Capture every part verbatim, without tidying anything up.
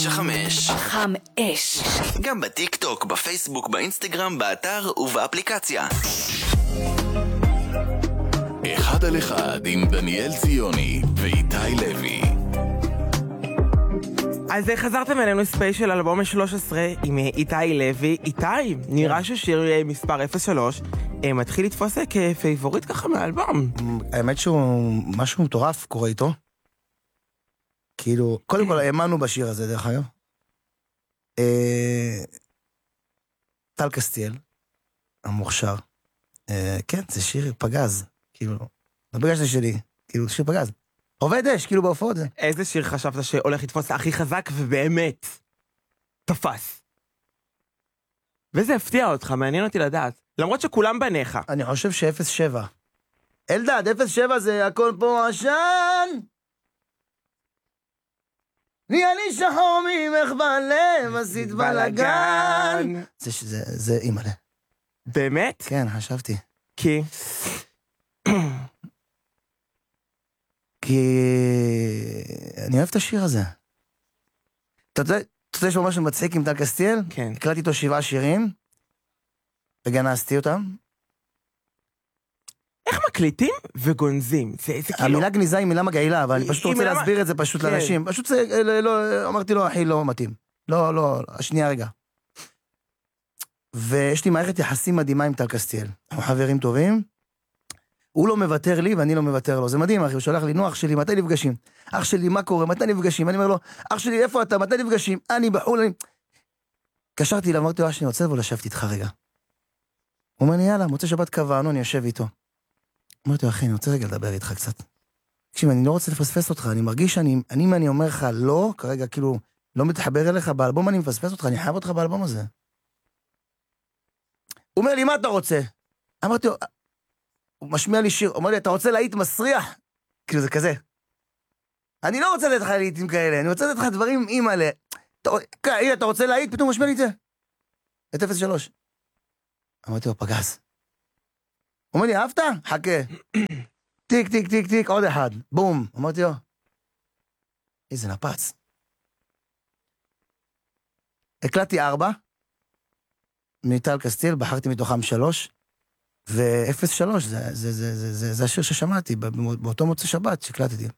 תשע חמש. חם אש. גם בטיק טוק, בפייסבוק, באינסטגרם, באתר ובאפליקציה. אחד על אחד עם דניאל ציוני ואיתי לוי. אז חזרתם אלינו ספיישל אלבום שלוש עשרה עם איתי לוי. איתי, נראה ששיר מספר אפס שלוש מתחיל לתפוס כפייבוריט ככה מהאלבום. האמת שהוא משהו מטורף קורה איתו. כאילו, קודם כל האמנו בשיר הזה דרך אגב. טל קסטיאל, המוכשר. כן, זה שיר פגז. כאילו, לא בגלל שזה שלי, כאילו שיר פגז. עובד אש, כאילו בהופעות זה. איזה שיר חשבת שהולך לתפוס הכי חזק ובאמת תפס? וזה הפתיע אותך, מעניין אותי לדעת. למרות שכולם בניך. אני חושב ש-אפס שבע. אלדד, אפס שבע זה הכל פה עשן. נהיה לי שחור ממך בלב, עשית בלגן. זה, זה, זה אימאלה. באמת? כן, חשבתי. כי? כי אני אוהב את השיר הזה. אתה יודע, אתה יודע שממש מצחיק עם טל קסטיאל? כן. הקלטתי איתו שבעה שירים, וגנסתי אותם. איך מקליטים וגונזים? זה, זה כאילו... המילה גניזה היא מילה מגעילה, אבל אני פשוט רוצה מילה... להסביר את זה פשוט כן. לאנשים. פשוט זה, לא, לא, אמרתי לו, אחי, לא מתאים. לא, לא, השנייה רגע. ויש לי מערכת יחסים מדהימה עם טל קסטיאל. אנחנו חברים טובים. הוא לא מוותר לי ואני לא מוותר לו. זה מדהים, אחי. הוא שולח לי, נו, אח שלי, מתי נפגשים? אח שלי, מה קורה? מתי נפגשים? אני אומר לו, אח שלי, איפה אתה? מתי נפגשים? אני בחול, אני... קשרתי לה, אמרתי לו, אח שלי, אני רוצה לבוא לשבת איתך רגע. הוא אומר לי, יאללה, מוצא שבת קבענו, אני יושב איתו. אמרתי לו, אחי, אני רוצה רגע לדבר איתך קצת. תקשיב, אני לא רוצה לפספס אותך, אני מרגיש שאני, אני, אני אומר לך, לא, כרגע כאילו, לא מתחבר אליך באלבום, אני מפספס אותך, אני חייב אותך באלבום הזה. הוא אומר לי, מה אתה רוצה? אמרתי לו, הוא משמיע לי שיר, הוא אומר לי, אתה רוצה להיט מסריח? כאילו זה כזה. אני לא רוצה לתת לך להיטים כאלה, אני רוצה לתת לך דברים אימאלה. הנה, אתה רוצה להיט? פתאום משמיע לי את זה. את אפס שלוש. אמרתי לו, פגז. הוא אומר לי, אהבת? חכה. טיק, טיק, טיק, טיק, עוד אחד. בום. אמרתי לו, איזה נפץ. הקלטתי ארבע. מטל קסטיאל, בחרתי מתוכם שלוש. ו-אפס שלוש, זה, זה, זה, זה, זה, זה השיר ששמעתי, באותו מוצא שבת שקלטתי.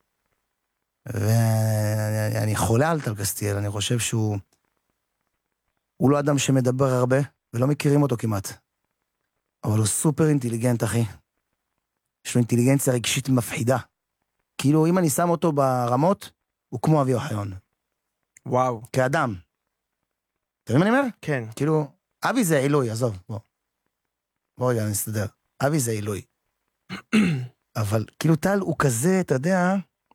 ואני אני חולה על טל קסטיאל, אני חושב שהוא, הוא לא אדם שמדבר הרבה, ולא מכירים אותו כמעט. אבל הוא סופר אינטליגנט, אחי. יש לו אינטליגנציה רגשית מפחידה. כאילו, אם אני שם אותו ברמות, הוא כמו אבי אוחיון. וואו. כאדם. אתה מבין מה אני אומר? כן. כאילו, אבי זה עילוי, עזוב, בוא. בוא רגע, נסתדר. אבי זה עילוי. אבל כאילו טל הוא כזה, אתה יודע...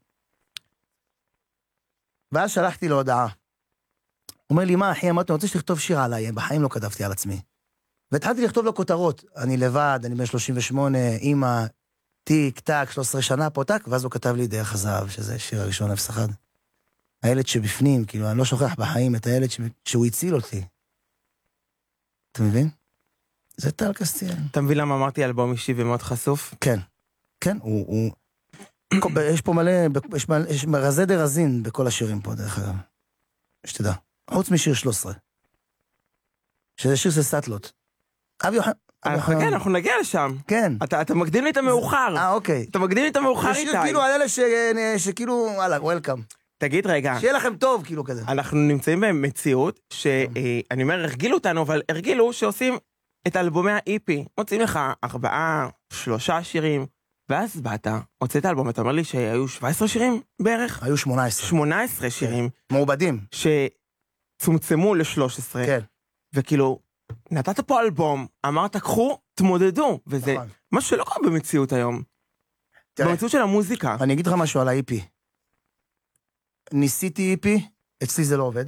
ואז שלחתי לו הודעה. הוא אומר לי, מה אחי, אמרתי, אני רוצה שתכתוב שיר עליי, בחיים לא כתבתי על עצמי. והתחלתי לכתוב לו כותרות. אני לבד, אני בן שלושים ושמונה, אמא, טיק, טק, שלוש עשרה שנה פה, טק, ואז הוא כתב לי דרך הזהב, שזה שיר הראשון, אפס אחד. הילד שבפנים, כאילו, אני לא שוכח בחיים את הילד ש... שהוא הציל אותי. אתה מבין? זה טל קסטיאל. אתה מבין למה אמרתי אלבום אישי ומאוד חשוף? כן, כן, הוא, הוא... יש פה מלא, יש, מלא, יש רזי דרזין בכל השירים פה, דרך אגב. שתדע. חוץ משיר שלוש עשרה. שזה שיר של סטלות. אבי אוחיון. כן, אנחנו נגיע לשם. כן. אתה, אתה מקדים לי את המאוחר. אה, אוקיי. אתה מקדים לי את המאוחר איתי. זה שיר כאילו על אלה ש... שכאילו, וואלה, וולקאם. תגיד רגע. שיהיה לכם טוב, כאילו כזה. אנחנו נמצאים במציאות שאני אומר, הרגילו אותנו, אבל הרגילו שעושים את אלבומי ה-אי פי. מוצאים לך ארבעה, שלושה שירים, ואז באת, הוצאת אלבום, אתה אומר לי שהיו שבע עשרה שירים בערך? היו שמונה עשרה. שמונה עשרה שירים. מעובדים. שצומצמו ל-שלוש עשרה. כן. וכאילו, נתת פה אלבום, אמרת, קחו, תמודדו, וזה משהו שלא קורה במציאות היום. במציאות של המוזיקה. אני אגיד לך משהו על ה-אי פי. ניסיתי אי פי, אצלי זה לא עובד.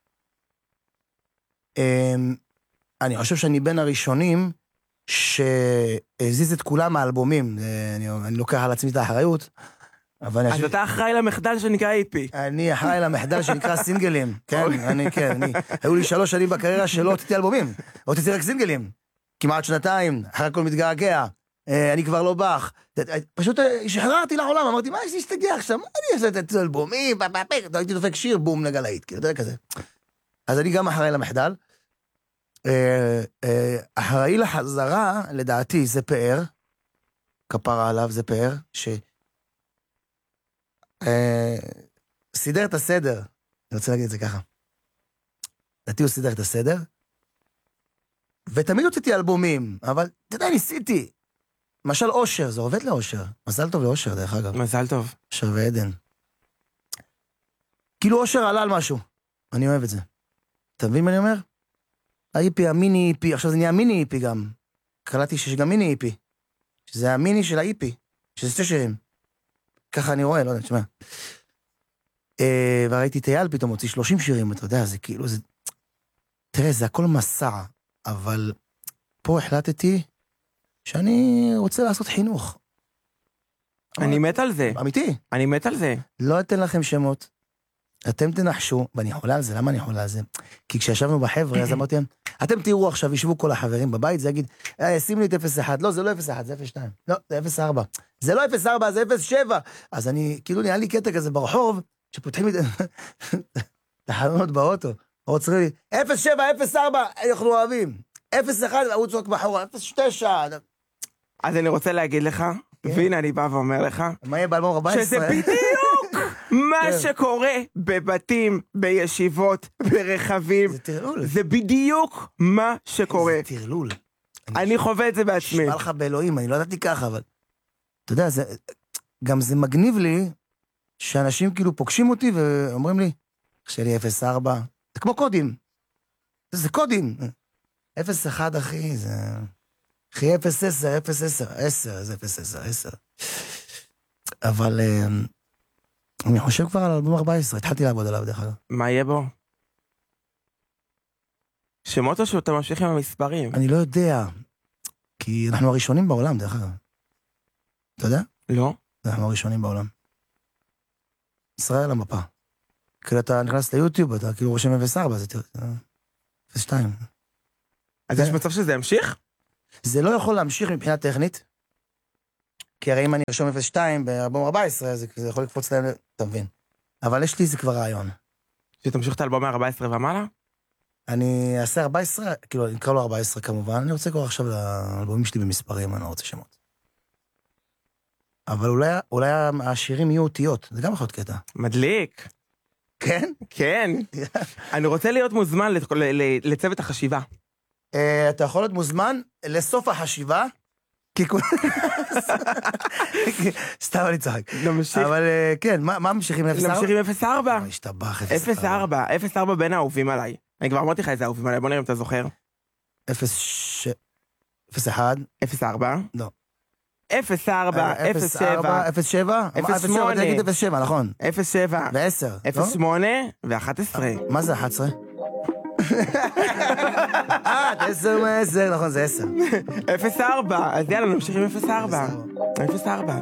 אני חושב שאני בין הראשונים שהזיז את כולם האלבומים. אני, אני לוקח על עצמי את האחריות. אבל אז אני... אתה אחראי למחדל שנקרא אי פי. אני אחראי למחדל שנקרא סינגלים. כן, אני, כן, אני... היו לי שלוש שנים בקריירה שלא הוצאתי אלבומים. הוצאתי רק סינגלים. כמעט שנתיים, אחרי הכל מתגעגע. אני כבר לא בח. פשוט שחררתי לעולם, אמרתי, מה יש להשתגע עכשיו? מה אני אעשה את אלבומים? הייתי דופק שיר, בום, לגלאית, כאילו, אתה יודע כזה. אז אני גם אחראי למחדל. אחראי לחזרה, לדעתי, זה פאר, כפרה עליו, זה פאר, ש... סידר את הסדר, אני רוצה להגיד את זה ככה. לדעתי הוא סידר את הסדר, ותמיד הוצאתי אלבומים, אבל אתה יודע, ניסיתי. למשל אושר, זה עובד לאושר. מזל טוב לאושר, דרך אגב. מזל טוב. אושר ועדן. כאילו אושר עלה על משהו. אני אוהב את זה. אתה מבין מה אני אומר? האיפי, המיני איפי, עכשיו זה נהיה מיני איפי גם. קלטתי שיש גם מיני איפי. שזה המיני של האיפי. שזה שתי שירים. ככה אני רואה, לא יודע, תשמע. אה, וראיתי את אייל פתאום הוציא שלושים שירים, אתה יודע, זה כאילו, זה... תראה, זה הכל מסע, אבל פה החלטתי שאני רוצה לעשות חינוך. אני מת על זה. אמיתי. אני מת על זה. לא אתן לכם שמות. אתם תנחשו, ואני חולה על זה, למה אני חולה על זה? כי כשישבנו בחבר'ה, אז אמרתי להם, אתם תראו עכשיו, ישבו כל החברים בבית, זה יגיד, שים לי את אפס אחת, לא, זה לא אפס אחת, זה אפס שתיים, לא, זה אפס ארבע, זה לא אפס ארבע, זה אפס שבע, אז אני, כאילו נהיה לי קטע כזה ברחוב, שפותחים לי את החלונות באוטו, רוצים לי, אפס שבע, אפס ארבע, אנחנו אוהבים, אפס אחד, הוא צועק בחורה, אפס תשע. אז אני רוצה להגיד לך, והנה אני בא ואומר לך, מה יהיה באלבום ארבע עשרה? שזה בדיוק מה שקורה בבתים, בישיבות, ברכבים. זה טרלול. זה בדיוק מה שקורה. זה טרלול. אני חווה את זה בעצמי. נשמע לך באלוהים, אני לא ידעתי ככה, אבל... אתה יודע, גם זה מגניב לי, שאנשים כאילו פוגשים אותי ואומרים לי, שלי אפס ארבע, זה כמו קודים. זה קודים. אפס אחד, אחי, זה... אחי, אפס עשר, אפס עשר, עשר, זה אפס עשר, עשר. אבל... אני חושב כבר על אלבום ארבע עשרה, התחלתי לעבוד עליו דרך אגב. מה יהיה בו? שמות או שאתה ממשיך עם המספרים? אני לא יודע, כי אנחנו הראשונים בעולם דרך אגב. אתה יודע? לא. אנחנו הראשונים בעולם. ישראל המפה. כאילו אתה נכנס ליוטיוב, אתה כאילו רושם אפס ארבע, זה אפס שתיים. אז יש מצב שזה ימשיך? זה לא יכול להמשיך מבחינה טכנית, כי הרי אם אני ארשום אפס שתיים באלבום ארבע עשרה, זה יכול לקפוץ להם, אתה מבין. אבל יש לי זה כבר רעיון. שתמשיך את האלבום ארבע עשרה ומעלה? אני אעשה ארבע עשרה, כאילו אני אקרא לו ארבע עשרה כמובן, אני רוצה כבר עכשיו לאלבומים שלי במספרים, אני לא רוצה שמות. אבל אולי, אולי השירים יהיו אותיות, זה גם יכול להיות קטע. מדליק. כן? כן. אני רוצה להיות מוזמן לצוות החשיבה. אתה יכול להיות מוזמן לסוף החשיבה, כי כולם... סתם אני צחק. נמשיך. אבל כן, מה ממשיכים אפס ארבע? נמשיך עם אפס ארבע. השתבח אפס ארבע. אפס ארבע בין האהובים עליי. אני כבר אמרתי לך איזה אהובים עליי, בוא נראה אם אתה זוכר. אפס אחד. אפס ארבע. לא. אפס ארבע, אפס שבע. אפס שבע? אפס שמונה. אתה תגיד אפס שבע, נכון. אפס שבע. ועשר. אפס שמונה ואחת עשרה. מה זה אחת עשרה? אה, עשר מעשר, נכון, זה עשר. אפס ארבע, אז יאללה, נמשיך עם אפס ארבע. אפס ארבע.